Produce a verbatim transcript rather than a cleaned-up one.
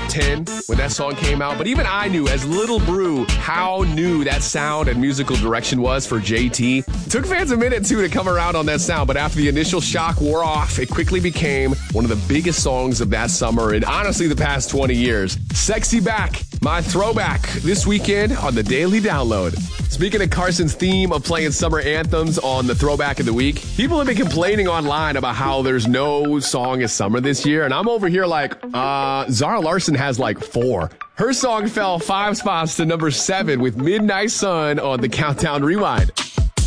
ten when that song came out, but even I knew, as Little Brew, how new that sound and musical direction was for J T. It took fans a minute, too, to come around on that sound, but after the initial shock wore off, it quickly became one of the biggest songs of that summer and honestly the past twenty years. Sexy Back, my throwback this weekend on the Daily Download. Speaking of Carson's theme of playing summer anthems on the Throwback of the Week, people have been complaining online about how there's no song of summer this year, and I'm over here like, uh, Zara Larsson has like four. Her song fell five spots to number seven with Midnight Sun on the Countdown Rewind.